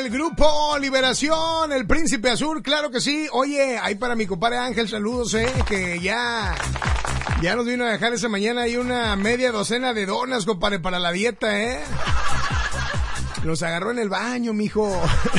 el grupo Liberación, el Príncipe Azul, claro que sí. Oye, ahí para mi compadre Ángel, saludos, que ya nos vino a dejar esa mañana ahí una media docena de donas, compadre, para la dieta, Los agarró en el baño, mijo.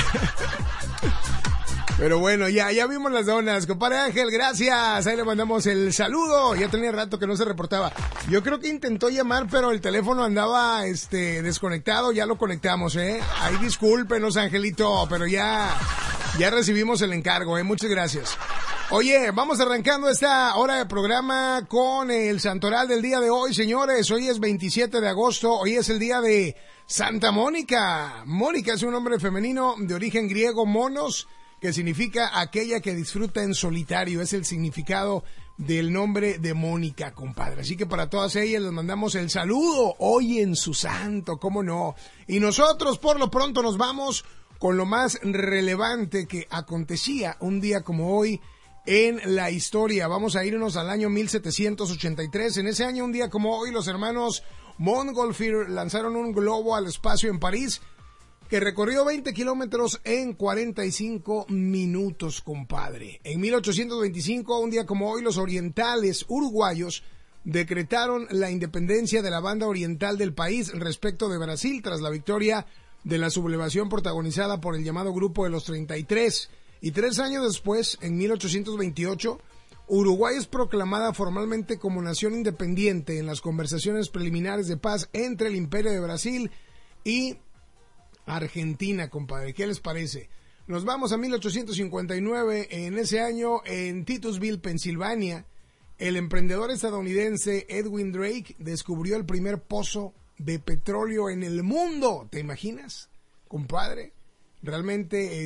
Pero bueno, ya vimos las donas. Compadre Ángel, gracias. Ahí le mandamos el saludo. Ya tenía rato que no se reportaba. Yo creo que intentó llamar, pero el teléfono andaba desconectado. Ya lo conectamos, Ahí discúlpenos, Angelito, pero ya recibimos el encargo, Muchas gracias. Oye, vamos arrancando esta hora de programa con el santoral del día de hoy, señores. Hoy es 27 de agosto. Hoy es el día de Santa Mónica. Mónica es un nombre femenino de origen griego, monos, que significa aquella que disfruta en solitario. Es el significado del nombre de Mónica, compadre. Así que para todas ellas les mandamos el saludo hoy en su santo, cómo no. Y nosotros por lo pronto nos vamos con lo más relevante que acontecía un día como hoy en la historia. Vamos a irnos al año 1783. En ese año, un día como hoy, los hermanos Montgolfier lanzaron un globo al espacio en París, que recorrió 20 kilómetros en 45 minutos, compadre. En 1825, un día como hoy, los orientales uruguayos decretaron la independencia de la banda oriental del país respecto de Brasil tras la victoria de la sublevación protagonizada por el llamado Grupo de los 33. Y 3 años después, en 1828, Uruguay es proclamada formalmente como nación independiente en las conversaciones preliminares de paz entre el Imperio de Brasil y Argentina, compadre. ¿Qué les parece? Nos vamos a 1859. En ese año, en Titusville, Pensilvania, el emprendedor estadounidense Edwin Drake descubrió el primer pozo de petróleo en el mundo. ¿Te imaginas, compadre? Realmente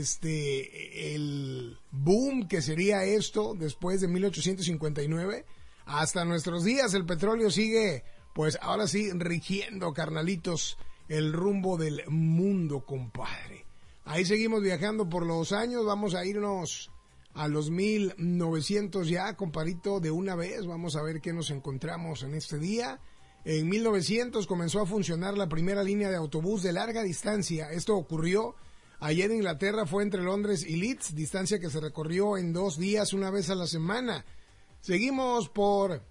el boom que sería esto después de 1859 hasta nuestros días. El petróleo sigue, pues ahora sí, rigiendo, carnalitos, el rumbo del mundo, compadre. Ahí seguimos viajando por los años. Vamos a irnos a los 1900 ya, compadrito, de una vez. Vamos a ver qué nos encontramos en este día. En 1900 comenzó a funcionar la primera línea de autobús de larga distancia. Esto ocurrió allá en Inglaterra, fue entre Londres y Leeds, distancia que se recorrió en 2 días, una vez a la semana. Seguimos por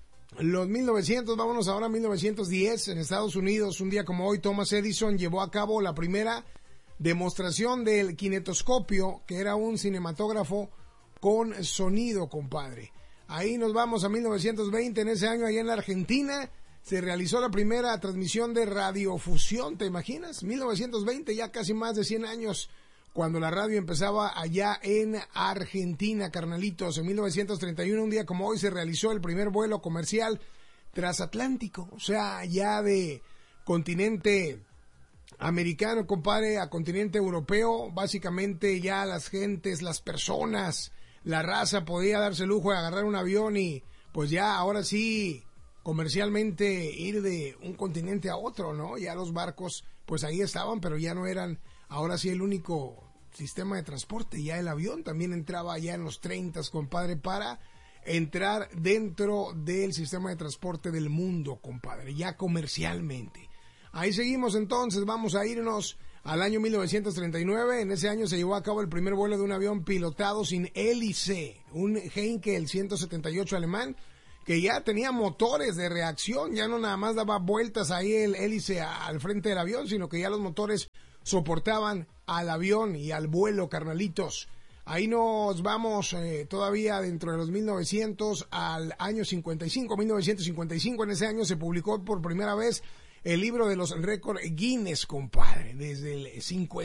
los 1900, vámonos ahora a 1910, en Estados Unidos. Un día como hoy, Thomas Edison llevó a cabo la primera demostración del kinetoscopio, que era un cinematógrafo con sonido, compadre. Ahí nos vamos a 1920, en ese año allá en la Argentina se realizó la primera transmisión de radiofusión, ¿te imaginas? 1920, ya casi más de 100 años, cuando la radio empezaba allá en Argentina, carnalitos. En 1931, un día como hoy, se realizó el primer vuelo comercial transatlántico, o sea, ya de continente americano, compadre, a continente europeo. Básicamente ya las gentes, las personas, la raza podía darse el lujo de agarrar un avión y pues ya ahora sí comercialmente ir de un continente a otro, ¿no? Ya los barcos pues ahí estaban, pero ya no eran ahora sí el único sistema de transporte. Ya el avión también entraba ya en los 30, compadre, para entrar dentro del sistema de transporte del mundo, compadre, ya comercialmente. Ahí seguimos entonces, vamos a irnos al año 1939. En ese año se llevó a cabo el primer vuelo de un avión pilotado sin hélice, un Heinkel 178 alemán, que ya tenía motores de reacción, ya no nada más daba vueltas ahí el hélice al frente del avión, sino que ya los motores soportaban al avión y al vuelo, carnalitos. Ahí nos vamos todavía dentro de los 1900 al año 55, 1955. En ese año se publicó por primera vez el libro de los récords Guinness, compadre. Desde el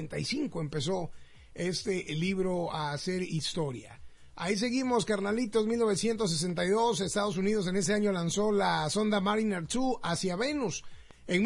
55 empezó este libro a hacer historia. Ahí seguimos, carnalitos. 1962, Estados Unidos en ese año lanzó la sonda Mariner 2 hacia Venus. En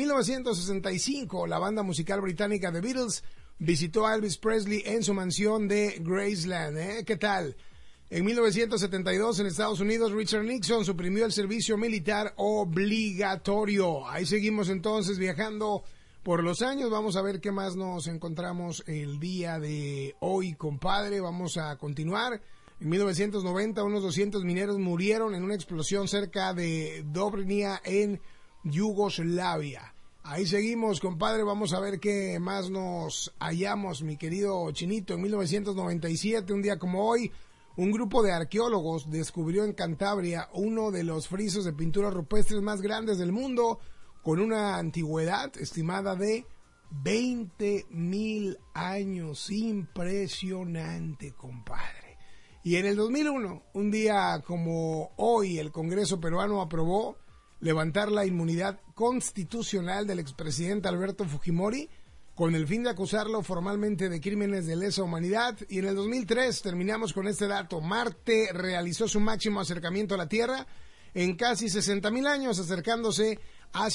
1965, la banda musical británica The Beatles visitó a Elvis Presley en su mansión de Graceland. ¿Qué tal? En 1972, en Estados Unidos, Richard Nixon suprimió el servicio militar obligatorio. Ahí seguimos entonces viajando por los años. Vamos a ver qué más nos encontramos el día de hoy, compadre. Vamos a continuar. En 1990, unos 200 mineros murieron en una explosión cerca de Dobrnia en Yugoslavia. Ahí seguimos, compadre, vamos a ver qué más nos hallamos, mi querido Chinito. En 1997, un día como hoy, un grupo de arqueólogos descubrió en Cantabria uno de los frisos de pinturas rupestres más grandes del mundo, con una antigüedad estimada de 20,000 años. Impresionante, compadre. Y en el 2001, un día como hoy, el Congreso peruano aprobó levantar la inmunidad constitucional del expresidente Alberto Fujimori con el fin de acusarlo formalmente de crímenes de lesa humanidad. Y en el 2003, terminamos con este dato, Marte realizó su máximo acercamiento a la Tierra en casi 60,000 años, acercándose a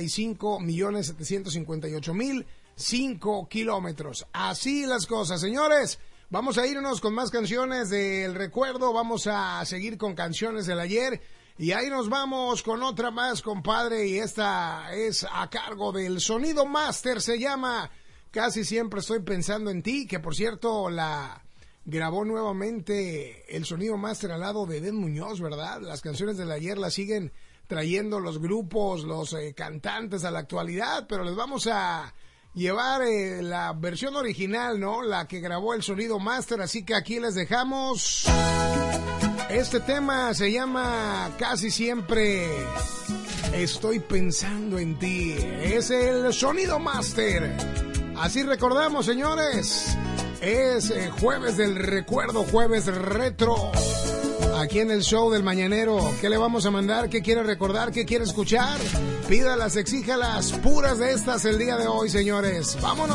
55,758,005 kilómetros. Así las cosas, señores. Vamos a irnos con más canciones del recuerdo, vamos a seguir con canciones del ayer. Y ahí nos vamos con otra más, compadre, y esta es a cargo del Sonido Master, se llama Casi Siempre Estoy Pensando en Ti, que por cierto la grabó nuevamente el Sonido Master al lado de Edén Muñoz, ¿verdad? Las canciones del ayer las siguen trayendo los grupos, los cantantes a la actualidad, pero les vamos a llevar la versión original, ¿no? La que grabó el Sonido Master, así que aquí les dejamos. Este tema se llama Casi Siempre Estoy Pensando en Ti. Es el Sonido Master. Así recordamos, señores. Es jueves del recuerdo, jueves retro. Aquí en el show del Mañanero. ¿Qué le vamos a mandar? ¿Qué quiere recordar? ¿Qué quiere escuchar? Pídalas, exíjalas, puras de estas el día de hoy, señores. ¡Vámonos!